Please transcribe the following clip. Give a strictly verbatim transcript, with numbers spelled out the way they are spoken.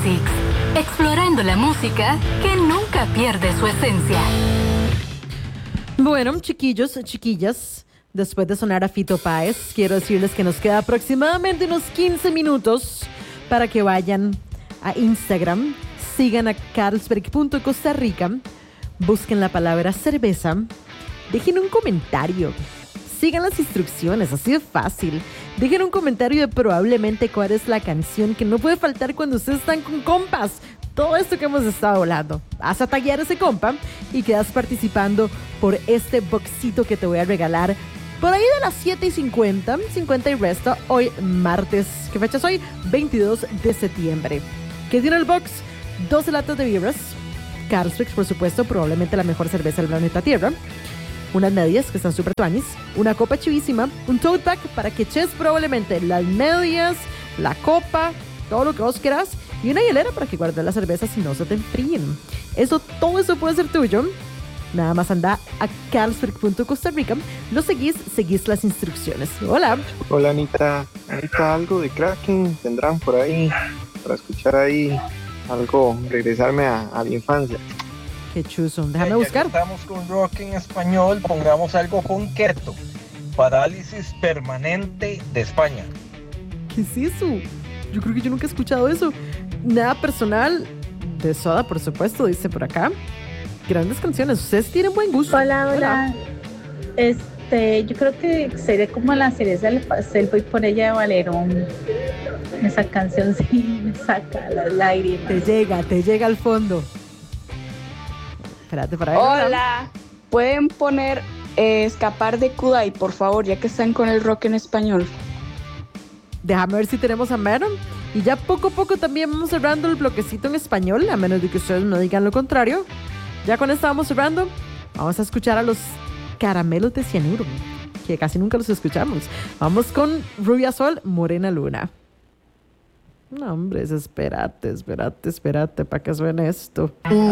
Classics, explorando la música que nunca pierde su esencia. Bueno, chiquillos, chiquillas, después de sonar a Fito Páez, quiero decirles que nos queda aproximadamente unos quince minutos para que vayan a Instagram, sigan a carlsberg punto costa rica, busquen la palabra cerveza, dejen un comentario, sigan las instrucciones, así de fácil. Dejen un comentario de probablemente cuál es la canción que no puede faltar cuando ustedes están con compas. Todo esto que hemos estado hablando. Haz a taggear a ese compa y quedas participando por este boxito que te voy a regalar por ahí de las siete y cincuenta, cincuenta y resto, hoy martes. ¿Qué fecha es hoy? veintidós de septiembre. ¿Qué tiene el box? doce latas de birras, Carlsberg, por supuesto, probablemente la mejor cerveza del planeta Tierra. Unas medias que están súper tuanis, una copa chivísima, un tote bag para que eches probablemente las medias, la copa, todo lo que vos quieras, y una hielera para que guardes las cervezas y no se te enfríen. Eso, todo eso puede ser tuyo. Nada más anda a carlsberg punto costa rica, lo seguís, seguís las instrucciones. Hola. Hola Anita, Anita, algo de Kraken tendrán por ahí para escuchar ahí algo, regresarme a, a la infancia. Qué chuzo, déjame Ya buscar. que estamos con rock en español, pongamos algo concreto. Parálisis permanente de España. ¿Qué es eso? Yo creo que yo nunca he escuchado eso. Nada personal, de Soda, por supuesto, dice por acá. Grandes canciones, ustedes tienen buen gusto. Hola, hola. Este, yo creo que sería como la cereza del pastel, voy por ella de Valerón. Esa canción sí me saca las lágrimas. Te llega, te llega al fondo. Espérate para ver. Hola, pueden poner eh, Escapar de Kudai, por favor, ya que están con el rock en español. Déjame ver si tenemos a Meron. Y ya poco a poco también vamos cerrando el bloquecito en español, a menos de que ustedes no digan lo contrario. Ya con esto vamos cerrando. Vamos a escuchar a los Caramelos de Cianuro, que casi nunca los escuchamos. Vamos con Rubia Sol, Morena Luna. No, hombre, espérate, espérate, espérate para que suene esto.